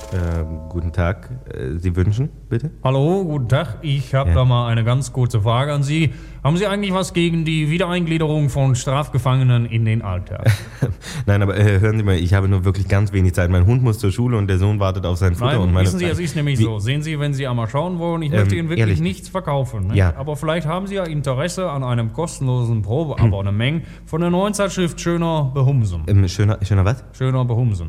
Guten Tag. Sie wünschen, bitte? Hallo, guten Tag. Ich habe da mal eine ganz kurze Frage an Sie. Haben Sie eigentlich was gegen die Wiedereingliederung von Strafgefangenen in den Alltag? Nein, aber hören Sie mal, ich habe nur wirklich ganz wenig Zeit. Mein Hund muss zur Schule und der Sohn wartet auf sein Futter. Nein, und meine wissen Sie, es ist nämlich so. Sehen Sie, wenn Sie einmal schauen wollen, ich möchte Ihnen wirklich ehrlich? nichts verkaufen. Ne? Ja. Aber vielleicht haben Sie ja Interesse an einem kostenlosen Probeabonnement von der neuen Zeitschrift Schöner Behumsen. Schöner was? Schöner Behumsen.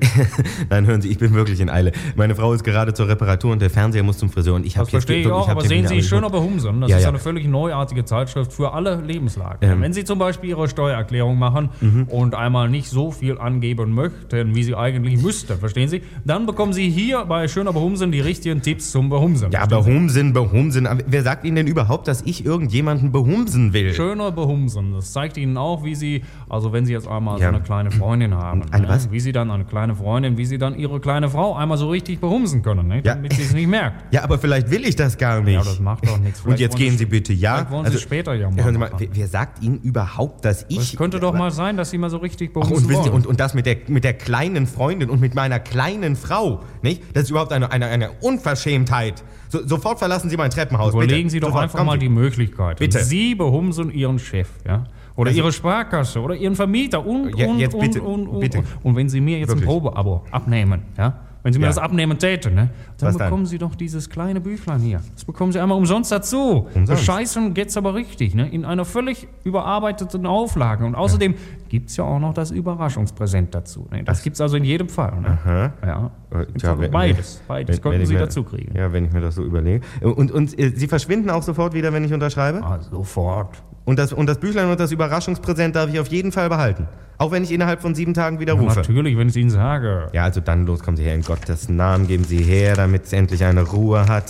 Nein, hören Sie, ich bin wirklich in Eile. Meine Frau ist gerade zur Reparatur und der Fernseher muss zum Friseur und ich habe Das verstehe ich auch, aber sehen Sie, Schöner Behumsen, das Ja, ist ja. eine völlig neuartige Zeitschrift für alle Lebenslagen. Wenn Sie zum Beispiel Ihre Steuererklärung machen und einmal nicht so viel angeben möchten, wie Sie eigentlich müssten, verstehen Sie, dann bekommen Sie hier bei Schöner Behumsen die richtigen Tipps zum Behumsen. Ja, Behumsen. Aber wer sagt Ihnen denn überhaupt, dass ich irgendjemanden behumsen will? Schöner Behumsen, das zeigt Ihnen auch, wie Sie, also wenn Sie jetzt einmal so Ja. eine kleine Freundin haben, Eine was? wie Sie dann eine kleine Freundin, wie Sie dann Ihre kleine Frau einmal so richtig behumsen können, ne? Ja. Damit sie es nicht merkt. Ja, aber vielleicht will ich das gar nicht. Ja, das macht doch nichts. Und jetzt gehen Sie bitte, ja? Vielleicht wollen Sie später ja mal Hören Sie mal, machen. wer sagt Ihnen überhaupt, dass ich... Es könnte doch mal sein, dass Sie mal so richtig Ach, behumsen und, wissen Sie, wollen. und das mit der kleinen Freundin und mit meiner kleinen Frau, nicht? Das ist überhaupt eine Unverschämtheit. Sofort verlassen Sie mein Treppenhaus, Überlegen bitte. Sie doch Sofort, einfach kommen mal Sie. die Möglichkeit. Bitte. Sie behumsen Ihren Chef, ja? Oder Also- Ihre Sparkasse oder Ihren Vermieter und bitte. Und wenn Sie mir jetzt Wirklich. ein Probeabo abnehmen, ja? Wenn Sie mir Ja. das abnehmen täten, ne? Dann Was dann? bekommen Sie doch dieses kleine Büchlein hier. Das bekommen Sie einmal umsonst dazu. Umsonst? Bescheißen geht's aber richtig, ne? In einer völlig überarbeiteten Auflage. Und außerdem gibt's ja auch noch das Überraschungspräsent dazu. Ne? Das gibt's also in jedem Fall. Ne? Aha. Ja. Tja, Also beides könnten Sie dazu kriegen. Ja, wenn ich mir das so überlege. Und Sie verschwinden auch sofort wieder, wenn ich unterschreibe? Ah, sofort. Und das Büchlein und das Überraschungspräsent darf ich auf jeden Fall behalten. Auch wenn ich innerhalb von 7 Tagen wieder rufe. Natürlich, wenn ich Ihnen sage. Ja, also dann los, kommen Sie her. In Gottes Namen geben Sie her, damit es endlich eine Ruhe hat.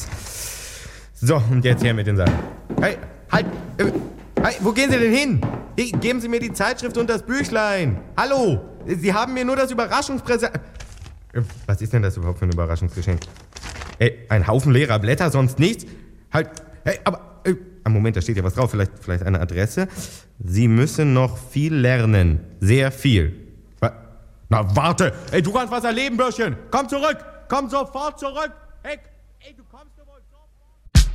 So, und jetzt her mit den Sachen. Hey, halt! Hey, wo gehen Sie denn hin? Hey, geben Sie mir die Zeitschrift und das Büchlein. Hallo! Sie haben mir nur das Überraschungspräsent... Was ist denn das überhaupt für ein Überraschungsgeschenk? Ey, ein Haufen leerer Blätter, sonst nichts? Halt, hey, aber... Moment, da steht ja was drauf. Vielleicht eine Adresse. Sie müssen noch viel lernen. Sehr viel. Na, warte! Ey, du kannst was erleben, Bürschchen! Komm zurück! Komm sofort zurück! Hey!